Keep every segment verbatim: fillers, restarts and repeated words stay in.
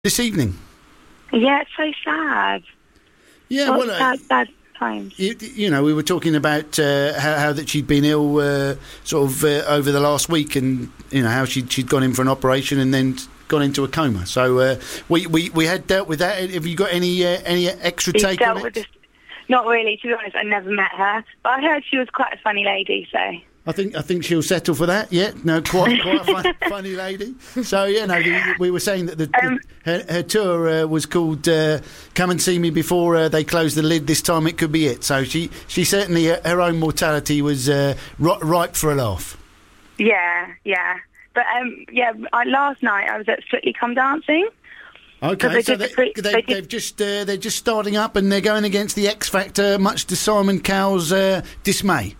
this evening. Yeah, it's so sad. Yeah, What well, sad, uh, sad times. you, you know, we were talking about uh, how, how that she'd been ill, uh, sort of uh, over the last week, and you know how she'd she'd gone in for an operation and then gone into a coma. So uh, we, we we had dealt with that. Have you got any uh, any extra You've take dealt on with it? this. Not really, to be honest. I never met her, but I heard she was quite a funny lady. So I think I think she'll settle for that. Yeah, no, quite quite a fun, funny lady. So yeah, no, the, we were saying that the, Um, the, her, her tour uh, was called uh, "Come and See Me Before uh, They Close the Lid." This time it could be it. So she she certainly uh, her own mortality was uh, ri- ripe for a laugh. yeah, yeah. But um, yeah, I, last night I was at Strictly Come Dancing. Okay, they so did they, the pre- they, they did- they've just uh, they're just starting up and they're going against the X Factor, much to Simon Cowell's uh, dismay.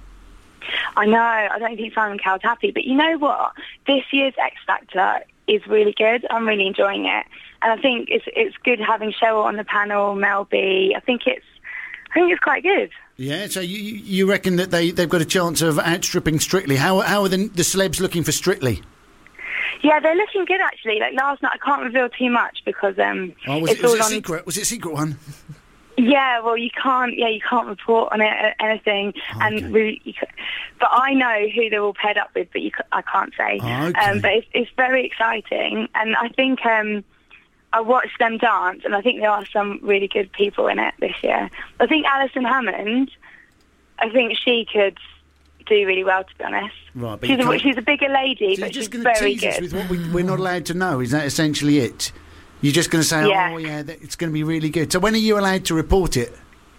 I know. I don't think Simon Cowell's happy, but you know what? This year's X Factor is really good. I'm really enjoying it, and I think it's it's good having Cheryl on the panel, Mel B. I think it's I think it's quite good. Yeah, so you you reckon that they they've got a chance of outstripping Strictly? How how are the, the celebs looking for Strictly? Yeah, they're looking good actually. Like last night, I can't reveal too much because um, Oh, was it's it, was all it a on. secret? Was it a secret one? Yeah, well, you can't. Yeah, you can't report on it, uh, anything. Oh, and okay. we, you, ca- but I know who they're all paired up with, but you, ca- I can't say. Oh, okay. Um, but it's, it's very exciting, and I think um, I watched them dance, and I think there are some really good people in it this year. I think Alison Hammond. I think she could do really well, to be honest. Right, but she's you a, can't- she's a bigger lady, So you're but just she's going to very tease us good. with what we, we're not allowed to know? Is that essentially it? You're just going to say, Yeah. oh yeah, that, it's going to be really good. So when are you allowed to report it?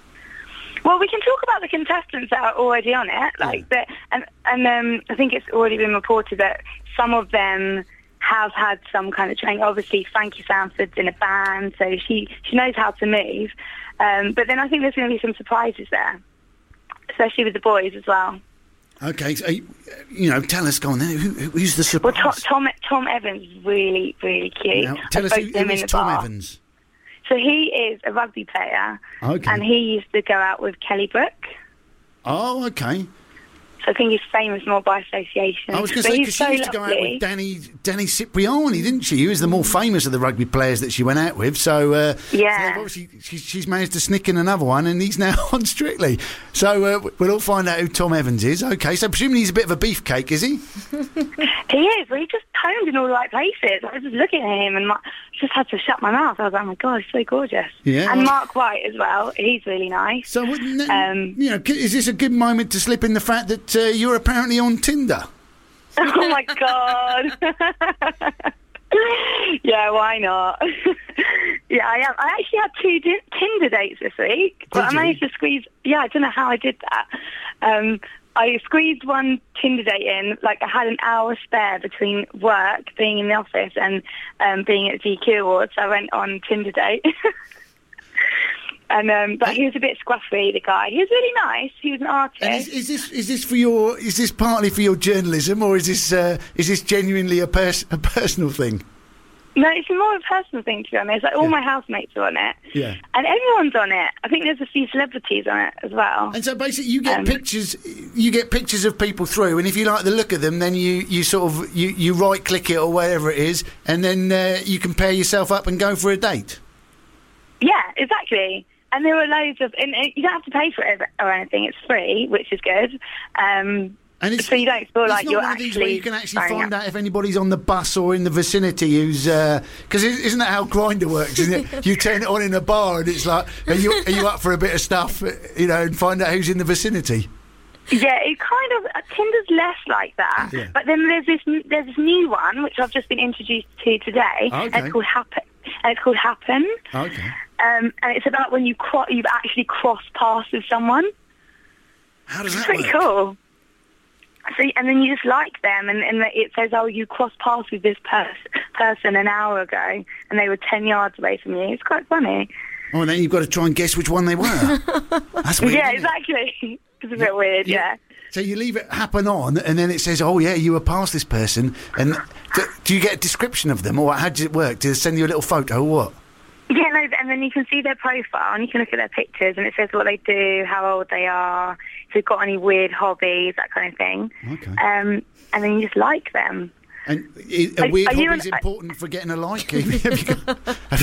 Well, we can talk about the contestants that are already on it, like that, and and um, I think it's already been reported that some of them have had some kind of training. Obviously, Frankie Sanford's in a band, so she she knows how to move. Um, but then I think there's going to be some surprises there, especially with the boys as well. Okay, so, you you know, tell us, go on then. Who, who's the Well, surprise? Tom Tom, Tom Evans is really really cute. Now, I tell us spoke who, to him who in is the Tom bar. Evans? So he is a rugby player, Okay. and he used to go out with Kelly Brook. Oh, okay. So I think he's famous more by association. I was going to But say, he's because so she used to go out lovely. with Danny, Danny Cipriani, didn't she? Who was the more famous of the rugby players that she went out with. So, uh, Yeah. so obviously, she's, she's managed to snick in another one, and he's now on Strictly. So uh, we'll all find out who Tom Evans is. Okay, so presumably he's a bit of a beefcake, is he? He is. Well, he just toned in all the right places. I was just looking at him and my, just had to shut my mouth. I was like, oh my God, he's so gorgeous. Yeah, And well- Mark White as well. He's really nice. So, wouldn't it- Um, you know, is this a good moment to slip in the fact that uh, you're apparently on Tinder? Oh my God. Yeah, why not? Yeah, I am. I actually had two di- Tinder dates this week. But I you? managed to squeeze... Yeah, I don't know how I did that. Um, I squeezed one Tinder date in. Like, I had an hour spare between work, being in the office, and um, being at G Q Awards. So I went on Tinder date. And um, but he was a bit scruffy, the guy. He was really nice. He was an artist. And is, is this is this for your is this partly for your journalism, or is this uh, is this genuinely a pers- a personal thing? No, it's more of a personal thing, to be honest. Like, all Yeah. my housemates are on it. Yeah. And everyone's on it. I think there's a few celebrities on it as well. And so basically, you get Um, pictures. You get pictures of people through, and if you like the look of them, then you, you sort of you, you right click it or whatever it is, and then uh, you can pair yourself up and go for a date. Yeah, exactly. And there were loads of... And uh, you don't have to pay for it or anything. It's free, which is good. Um, And it's, so you don't feel it's like not you're one of these actually... where you can actually signing find up. out if anybody's on the bus or in the vicinity who's because isn't that how Grindr works? Isn't it? You turn it on in a bar and it's like, are you are you up for a bit of stuff? You know, and find out who's in the vicinity. Yeah, it kind of... Uh, Tinder's less like that. Yeah. But then there's this there's this new one, which I've just been introduced to today. Okay. And it's called Happen. And it's called Happen. Okay. Um, and it's about when you cro- you've actually crossed paths with someone. How does It's that pretty work? cool. So, and then you just like them, and, and it says, oh, you crossed paths with this pers- person an hour ago, and they were ten yards away from you. It's quite funny. Oh, and then you've got to try and guess which one they were. That's weird. Yeah, isn't it? exactly. It's a bit weird, yeah. So you leave it happen on, and then it says, "Oh yeah, you were past this person." And do, do you get a description of them, or how does it work? Do they send you a little photo, or what? Yeah, no, and then you can see their profile, and you can look at their pictures, and it says what they do, how old they are, if they've got any weird hobbies, that kind of thing. Okay. Um, and then you just like them. And are Are- weird are you hobbies an- important for getting a like? Have you got, have